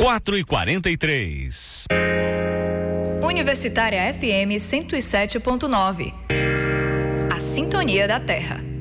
4h43. Universitária FM 107.9. A Sintonia da Terra.